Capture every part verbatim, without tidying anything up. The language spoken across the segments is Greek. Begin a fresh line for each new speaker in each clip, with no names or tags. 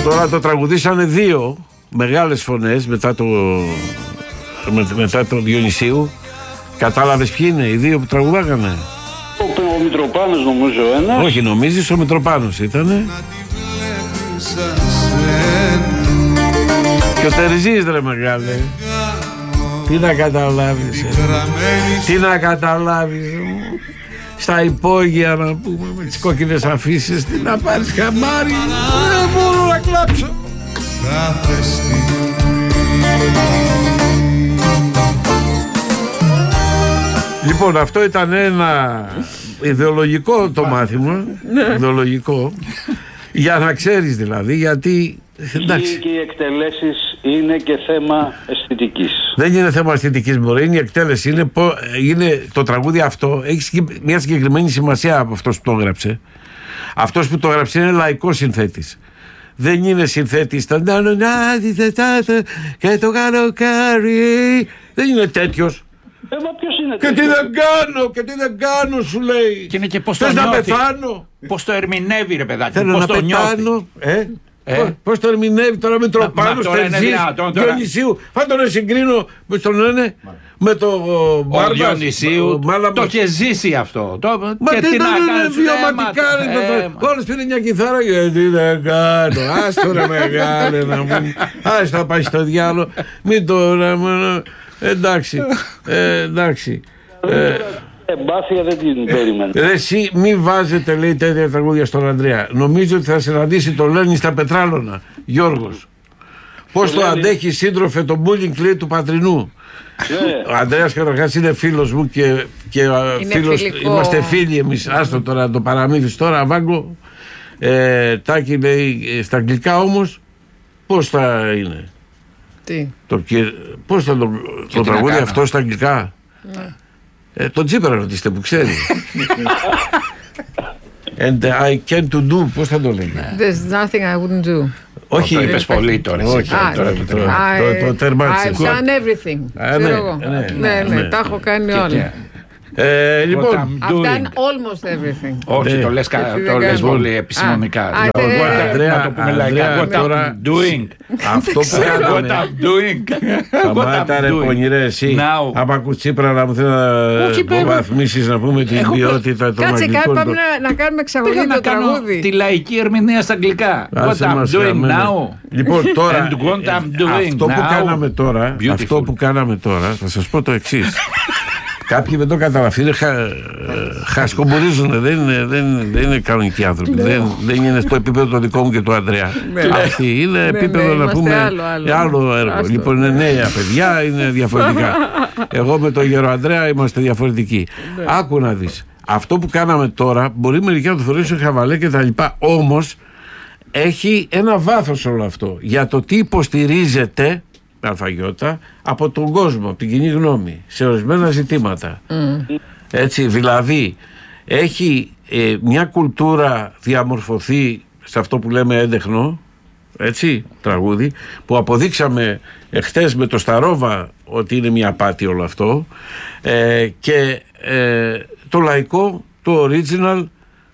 Τώρα το τραγουδήσανε δύο μεγάλες φωνές μετά το, με, μετά το Διονυσίου. Κατάλαβες ποιοι είναι οι δύο που τραγουδάγανε?
Ο, ο Μητροπάνος νομίζω ένα.
Όχι, νομίζεις ο Μητροπάνος ήτανε. Και ο Τερζής, ρε μεγάλε. Τι να καταλάβεις, ε. Τι να καταλάβεις, ε. Στα υπόγεια να πούμε, με τις κόκκινες αφήσεις, τι να πάρεις χαμάρι. Δεν μπορώ να κλάψω. Λοιπόν, αυτό ήταν ένα ιδεολογικό το μάθημα. Ιδεολογικό. Για να ξέρεις δηλαδή, γιατί...
Εντάξει. Και οι εκτελέσεις είναι και θέμα αισθητικής.
Δεν είναι θέμα αισθητικής, μπορεί, είναι η εκτέλεση. Είναι, είναι το τραγούδι αυτό, έχει μια συγκεκριμένη σημασία από αυτός που το έγραψε. Αυτός που το έγραψε είναι λαϊκός συνθέτης. Δεν είναι συνθέτης και το καλοκαίρι. Δεν είναι τέτοιος.
Ε, μα ποιος είναι
και τέτοιος? Τι δεν κάνω, και τι δεν κάνω, σου λέει.
Και είναι και πώς το
νιώθει.
να
πεθάνω.
Πώς το ερμηνεύει, ρε παιδάκι.
Θέλω
πώς
να
το
πεθάνω. Ε? Ε? Πώς το ερμηνεύει τώρα με Μητροπάνος, Τερζής, Διονυσίου. Φάντα να συγκρίνω με τον λένε, με το
Μπάρμπας. Ο Διονυσίου το είχε ζήσει αυτό.
Μα δεν ήταν βιωματικά. Όλος πήρε μια κιθάρα και τι δεν κάνω. Ας τώρα μεγάλε να μου. Ας θα πάει στο διάλο. Μην τώρα. Εντάξει. Εντάξει.
Εμπάθεια δεν την περίμενα.
Ρε εσύ μη βάζετε, λέει, τέτοια τραγούδια στον Ανδρέα. Νομίζω ότι θα συναντήσει τον Λένι στα Πετράλωνα. Γιώργος. Πώς το αντέχει σύντροφε το bullying, λέει, του πατρινού. Yeah. Ο Ανδρέας καταρχάς είναι φίλος μου και, και φίλος, είμαστε φίλοι εμείς. Άστο τώρα το παραμύθι τώρα, Βάγκο. Ε, Τάκη, λέει, στα αγγλικά όμως πώς θα είναι?
Τι?
Το, πώς θα το, το τραγούδι αυτό στα αγγλικά? Ναι. Ε, τον Τσίπρα ρωτήστε που ξέρει. And I can't to do. Πώς θα το λέγει?
There's nothing I wouldn't do.
Όχι,
είπες πολύ τώρα.
Όχι, το τερμάτισε.
I've done everything. Ναι, ναι, τα έχω κάνει όλα.
Ε, λοιπόν,
I've done almost everything.
Όχι, το λες, το λες πολύ επιστημονικά.
Αντρέα,
να το πούμε λαϊκά. What I'm doing.
Αυτό που
κάναμε. What I'm doing.
Σταμάτα ρε πονηρέ εσύ. Άμα ακούς Τσίπρα να μου θέλει να υποβαθμίσεις, να πούμε την ποιότητα των αγγλικών.
Κάτσε, πάμε να κάνουμε εξαγωγή το τραγούδι.
Τη λαϊκή ερμηνεία στα αγγλικά. What I'm doing now.
Λοιπόν, τώρα, αυτό που κάναμε τώρα, αυτό που κάναμε τώρα, θα σας πω το εξής. Κάποιοι δεν το καταλαβαίνουν, χα, χασκομπορίζουν, δεν είναι, δεν, δεν είναι κανονικοί άνθρωποι, δεν, δεν είναι στο επίπεδο το δικό μου και του Ανδρέα. Αυτοί είναι επίπεδο, να πούμε, άλλο, άλλο, άλλο έργο. Άστο. Λοιπόν, είναι νέα παιδιά, είναι διαφορετικά. Εγώ με τον γερο Ανδρέα είμαστε διαφορετικοί. Ναι. Άκου να δεις, αυτό που κάναμε τώρα μπορεί μερικοί να το θεωρήσουν χαβαλέ και τα λοιπά, όμως έχει ένα βάθος όλο αυτό για το τι υποστηρίζεται αλφαγιώτα από τον κόσμο, από την κοινή γνώμη σε ορισμένα ζητήματα. Mm. Έτσι, δηλαδή έχει ε, μια κουλτούρα διαμορφωθεί σε αυτό που λέμε έντεχνο, έτσι, τραγούδι, που αποδείξαμε εχθές με το Σταρόβα ότι είναι μια απάτη όλο αυτό, ε, και ε, το λαϊκό, το original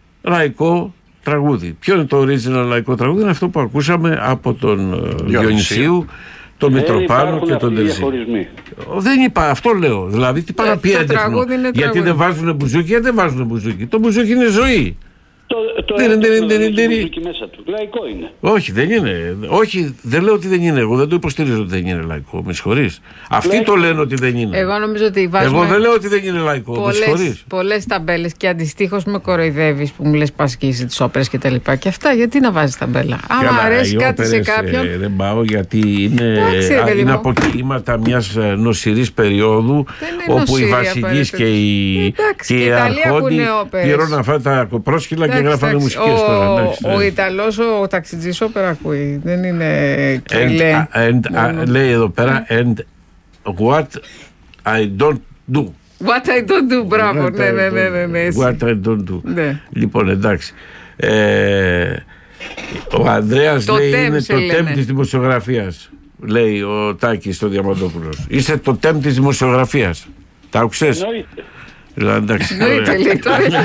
λαϊκό τραγούδι. Ποιο είναι το original λαϊκό τραγούδι? Είναι αυτό που ακούσαμε από τον Διονυσίου, τον Μητροπάνο και τον Τερζή. Δεν είπα, αυτό λέω. Δηλαδή, τι πάει να πει έντεχνο? Γιατί δεν βάζουν μπουζούκι, γιατί δεν βάζουν μπουζούκι. Το μπουζούκι είναι ζωή.
Το μπουζούκι μέσα του. Λαϊκό είναι.
Όχι, δεν είναι. Όχι, δεν λέω ότι δεν είναι. Εγώ δεν το υποστηρίζω ότι δεν είναι λαϊκό. Με συγχωρείς. Αυτοί το λένε ότι δεν είναι.
Εγώ νομίζω ότι βάζουμε.
Εγώ δεν λέω ότι δεν είναι λαϊκό. Με συγχωρείς.
Πολλές ταμπέλες και αντιστοίχως με κοροϊδεύεις που μου λες πας και είσαι τις όπερες και τα λοιπά. Και αυτά γιατί να βάζεις ταμπέλα? Άμα αρέσει κάτι σε κάποιον.
Δεν πάω γιατί είναι, είναι αποκοίηματα μιας νοσηρής περίοδου όπου οι βασιλείς και οι αρχόντοι πληρώνουν αυτά τα πρόσχυλα και γράφανε μουσικές τώρα.
Ο Ιταλός ο ταξιτζής όπερα ακούει. Δεν είναι
τρελέ. Λέει εδώ πέρα and what I don't do.
What I don't do, μπράβο. Ναι, ναι, ναι, ναι.
What I don't do. Λοιπόν, εντάξει. Ο Ανδρέας λέει είναι το τέμ της δημοσιογραφίας. Λέει ο Τάκης στο Διαμαντόπουλος. Είσαι το τέμ της δημοσιογραφίας. Τα άκουσες? Εντάξει.
Τώρα.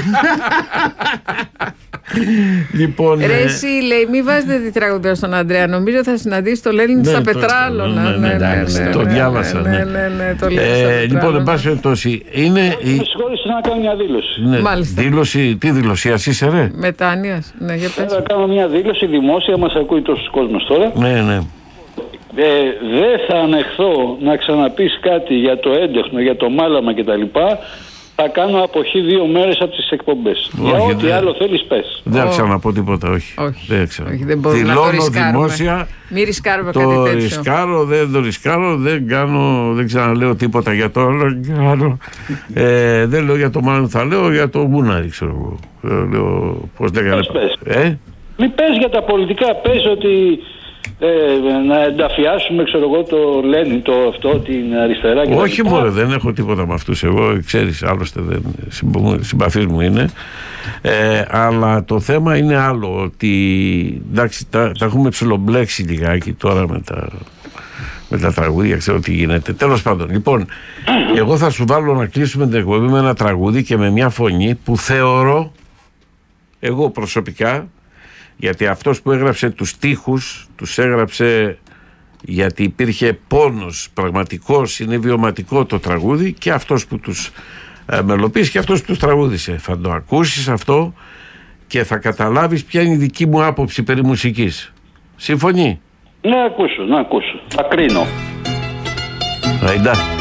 Λοιπόν,
ρε εσύ, λέει, μην βάζετε τη τραγουδία στον Ανδρέα. Νομίζω θα συναντήσει το Λένιν στα Πετράλωνα.
Το διάβασα. Λοιπόν, εν πάση περιπτώσει, είναι.
Με συγχωρείτε να κάνω μια δήλωση.
Μάλιστα.
Δήλωση, τι δήλωσίας είσαι, ρε?
Μετάνοιας. Ναι, για πες.
Θα κάνω μια δήλωση δημόσια, μας ακούει τόσος κόσμος τώρα.
Ναι, ναι.
Ε, δεν θα ανεχθώ να ξαναπείς κάτι για το έντεχνο, για το μάλαμα κτλ. Θα κάνω αποχή δύο μέρες από τις εκπομπές.
Όχι,
για ό,τι
δεν...
άλλο θέλεις πες.
Δεν θα ξαναπώ τίποτα, όχι.
Όχι.
Δεν ξέρω.
Όχι, δεν μπορούμε
δηλώνω
να το ρισκάρουμε.
Δημόσια.
Μη ρισκάρουμε
το
κάτι τέτοιο.
ρισκάρω, δεν το ρισκάρω, δεν κάνω, δεν ξαναλέω τίποτα για το άλλο. ε, δεν λέω για το μάλλον, θα λέω για το Μούναρη, ξέρω εγώ. Λέω, πώς δεν έκανε. Ε?
Μην πες για τα πολιτικά, πες ότι ε, να ενταφιάσουμε, ξέρω εγώ, το Λένιν, το αυτό, την αριστερά και
όχι μόνο, δεν έχω τίποτα με αυτούς. Εγώ, ξέρεις, άλλωστε δεν συμπαθής μου είναι. Ε, αλλά το θέμα είναι άλλο, ότι εντάξει, τα, τα έχουμε ψιλομπλέξει λιγάκι τώρα με τα, με τα τραγούδια, ξέρω τι γίνεται. Τέλος πάντων, λοιπόν, εγώ θα σου βάλω να κλείσουμε την εκπομπή με ένα τραγούδι και με μια φωνή που θεωρώ, εγώ προσωπικά, γιατί αυτός που έγραψε τους στίχους τους έγραψε γιατί υπήρχε πόνος πραγματικός, είναι βιωματικό το τραγούδι, και αυτός που τους ε, μελοποίησε και αυτός που τους τραγούδισε. Θα το ακούσεις αυτό και θα καταλάβεις ποια είναι η δική μου άποψη περί μουσικής. Συμφωνεί?
Να ακούσω, να ακούσω. Θα κρίνω.
Αϊντά.